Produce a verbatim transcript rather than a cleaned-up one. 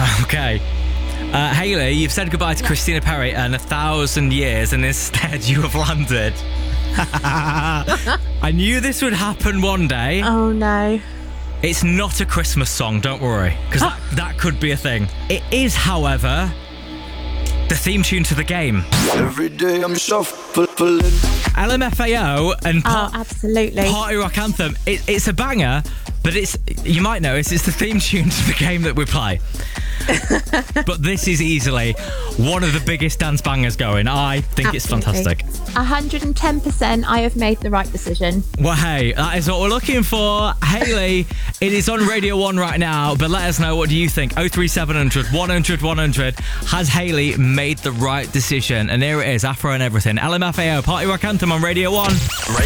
Okay. Uh, Hayley, you've said goodbye to Christina Perri and a thousand years, and instead you have landed. I knew this would happen one day. Oh, no. It's not a Christmas song, don't worry, because that, that could be a thing. It is, however, the theme tune to the game. Every day I'm shuffling. L M F A O and Oh, absolutely. Party Rock Anthem. It, it's a banger, but it's you might notice it's the theme tune to the game that we play. But this is easily one of the biggest dance bangers going. I think Absolutely. it's fantastic. one hundred ten percent I have made the right decision. Well, hey, that is what we're looking for. Hayley, it is on Radio one right now, but let us know, what do you think? oh three seven hundred, one hundred, one hundred. Has Hayley made the right decision? And here it is, Afro and everything. L M F A O, Party Rock Anthem on Radio one. Radio